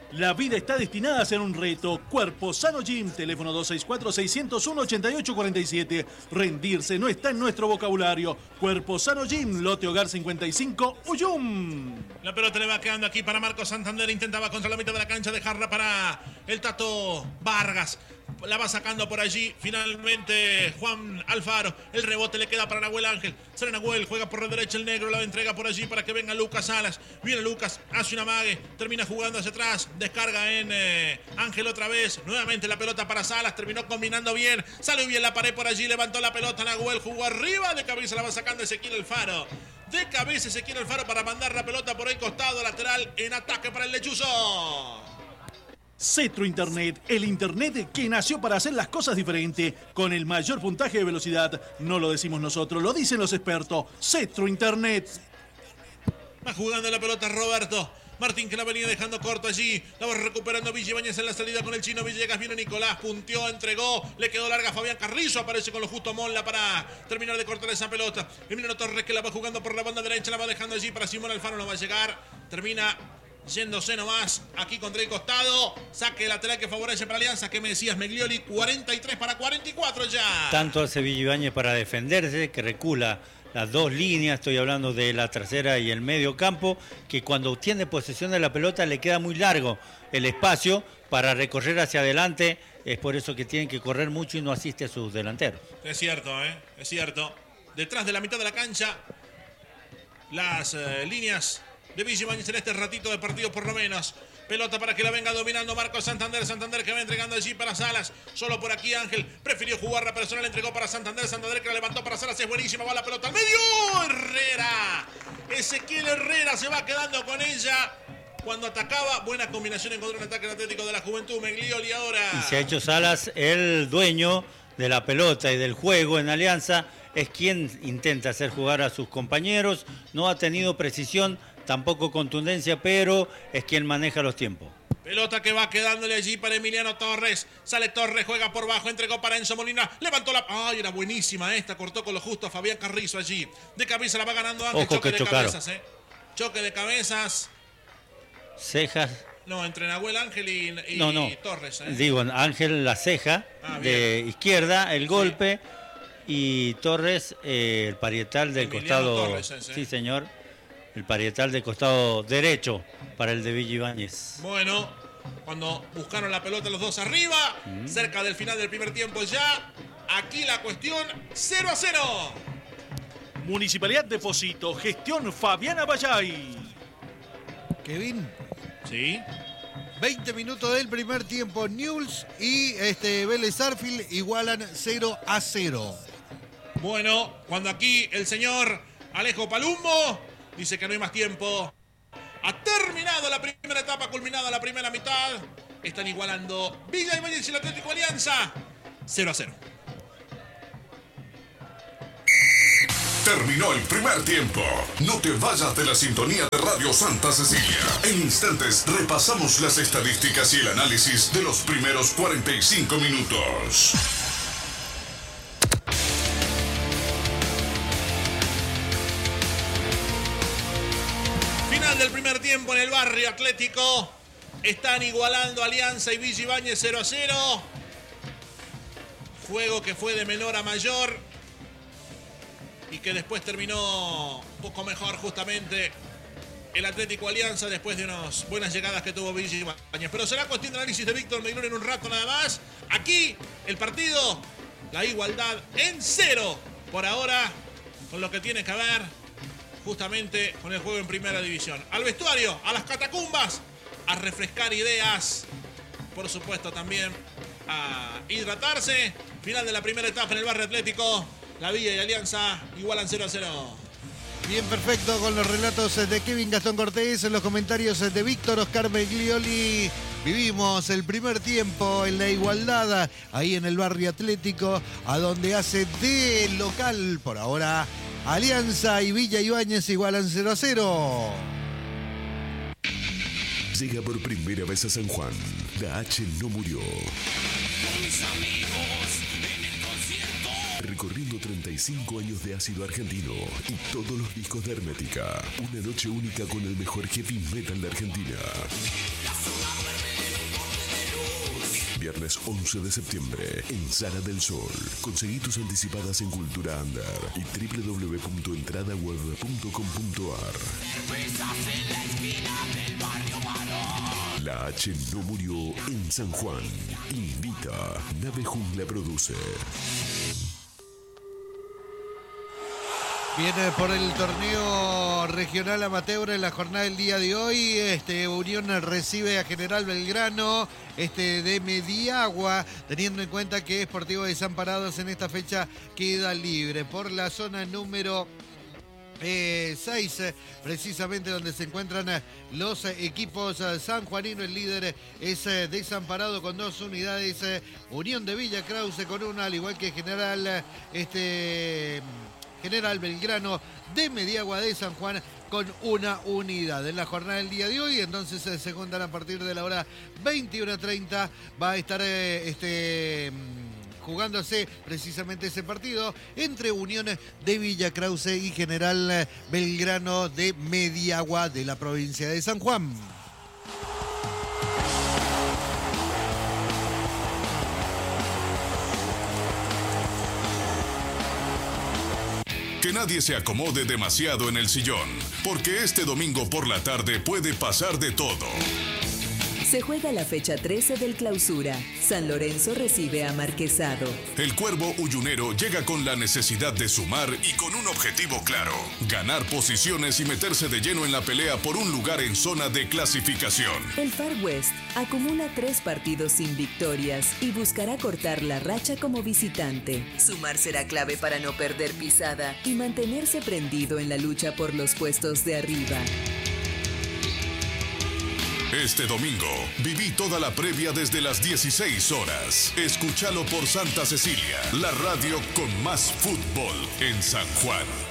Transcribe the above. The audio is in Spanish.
La vida está destinada a ser un reto. Cuerpo Sano Gym, teléfono 264-601-8847. Rendirse no está en nuestro vocabulario. Cuerpo Sano Gym, Lote Hogar 55, Uyum. La pelota le va quedando aquí para Marcos Santander. Intentaba contra la mitad de la cancha dejarla para el Tato Vargas. La va sacando por allí finalmente Juan Alfaro. El rebote le queda para Nahuel Ángel. Sale Nahuel, juega por la derecha el negro. La entrega por allí para que venga Lucas Salas. Viene Lucas, hace una mague. Termina jugando hacia atrás. Descarga en Ángel otra vez. Nuevamente la pelota para Salas. Terminó combinando bien. Salió bien la pared por allí. Levantó la pelota Nahuel. Jugó arriba. De cabeza la va sacando Ezequiel Alfaro. De cabeza Ezequiel Alfaro para mandar la pelota por el costado lateral en ataque para el lechuzo. Cetro Internet, el Internet que nació para hacer las cosas diferente, con el mayor puntaje de velocidad. No lo decimos nosotros, lo dicen los expertos. Cetro Internet. Va jugando la pelota Roberto Martín, que la venía dejando corto allí. La va recuperando Villa Ibáñez en la salida con el chino Villegas. Viene Nicolás, punteó, entregó. Le quedó larga Fabián Carrizo. Aparece con lo justo Molla para terminar de cortar esa pelota. Emiliano Torres, que la va jugando por la banda derecha. La va dejando allí para Simón Alfaro. No va a llegar. Termina yéndose nomás aquí contra el costado. Saque lateral que favorece para Alianza. ¿Qué me decías, Meglioli? 43-44 ya. Tanto hace Villa Ibáñez para defenderse, que recula las dos líneas, estoy hablando de la trasera y el medio campo, que cuando tiene posesión de la pelota le queda muy largo el espacio para recorrer hacia adelante. Es por eso que tienen que correr mucho y no asiste a sus delanteros. Es cierto, es cierto. Detrás de la mitad de la cancha, las líneas de Villa Ibáñez en este ratito de partido por lo menos. Pelota para que la venga dominando Marcos Santander. Santander que va entregando allí para Salas. Solo por aquí Ángel prefirió jugar la persona. Le entregó para Santander. Santander que la levantó para Salas. Es buenísima. Va la pelota al medio. Herrera. Ezequiel Herrera se va quedando con ella. Cuando atacaba, buena combinación en contra un ataque atlético de la Juventud. Meglioli ahora. Y se ha hecho Salas el dueño de la pelota y del juego en Alianza. Es quien intenta hacer jugar a sus compañeros. No ha tenido precisión, tampoco contundencia, pero es quien maneja los tiempos. Pelota que va quedándole allí para Emiliano Torres. Sale Torres, juega por bajo, entregó para Enzo Molina. Levantó la... ¡Ay, era buenísima esta! Cortó con lo justo a Fabián Carrizo allí. De cabeza la va ganando Ángel. Ojo, choque que de chocaron. Cabezas, Choque de cabezas. Cejas. No, entre Nahuel Ángel y No. Torres. Digo, Ángel la ceja de izquierda, el golpe. Y Torres, el parietal del Emiliano costado. Torres ese. Sí, señor. El parietal del costado derecho para el de Villa Ibáñez. Bueno, cuando buscaron la pelota los dos arriba, cerca del final del primer tiempo ya. Aquí la cuestión 0-0. Municipalidad de Pocito, gestión Fabiana Bayay. Kevin. Sí. 20 minutos del primer tiempo. Newell's y Vélez Sarsfield igualan 0-0. Bueno, cuando aquí el señor Alejo Palumbo dice que no hay más tiempo. Ha terminado la primera etapa, culminada la primera mitad. Están igualando Villa Ibáñez y el Atlético Alianza 0-0. Terminó el primer tiempo. No te vayas de la sintonía de Radio Santa Cecilia. En instantes repasamos las estadísticas y el análisis de los primeros 45 minutos. Final del primer tiempo en el barrio Atlético. Están igualando Alianza y Villa Ibáñez 0-0. Juego que fue de menor a mayor y que después terminó un poco mejor justamente el Atlético Alianza después de unas buenas llegadas que tuvo Villa Ibáñez. Pero será cuestión de análisis de Víctor Meglón en un rato nada más. Aquí el partido, la igualdad en 0 por ahora, con lo que tiene que ver justamente con el juego en primera división. Al vestuario, a las catacumbas, a refrescar ideas, por supuesto también a hidratarse. Final de la primera etapa en el barrio Atlético. La Villa y Alianza igualan 0-0. Bien, perfecto, con los relatos de Kevin Gastón Cortés, en los comentarios de Víctor Oscar Meglioli. Vivimos el primer tiempo en la igualdad, ahí en el barrio Atlético, a donde hace de local, por ahora, Alianza y Villa Ibáñez igualan 0-0. Llega por primera vez a San Juan. La H no murió. Recorriendo 35 años de ácido argentino y todos los discos de Hermética. Una noche única con el mejor heavy metal de Argentina. Viernes 11 de septiembre en Sala del Sol. Conseguí tus anticipadas en Cultura Under y www.entradaweb.com.ar. La H no murió en San Juan. Invita. Nave Jungla produce. Viene por el torneo regional amateur en la jornada del día de hoy. Unión recibe a General Belgrano de Mediagua, teniendo en cuenta que Sportivo Desamparados en esta fecha queda libre. Por la zona número 6, precisamente donde se encuentran los equipos sanjuaninos. El líder es Desamparado con 2 unidades, Unión de Villa Krause con 1, al igual que General Belgrano de Mediagua de San Juan con 1 unidad. En la jornada del día de hoy, entonces se juntan a partir de la hora 21:30. Va a estar jugándose precisamente ese partido entre Unión de Villa Krause y General Belgrano de Mediagua de la provincia de San Juan. Que nadie se acomode demasiado en el sillón, porque este domingo por la tarde puede pasar de todo. Se juega la fecha 13 del Clausura. San Lorenzo recibe a Marquesado. El Cuervo Uyunero llega con la necesidad de sumar y con un objetivo claro: ganar posiciones y meterse de lleno en la pelea por un lugar en zona de clasificación. El Far West acumula 3 partidos sin victorias y buscará cortar la racha como visitante. Sumar será clave para no perder pisada y mantenerse prendido en la lucha por los puestos de arriba. Este domingo, viví toda la previa desde las 16 horas. Escúchalo por Santa Cecilia, la radio con más fútbol en San Juan.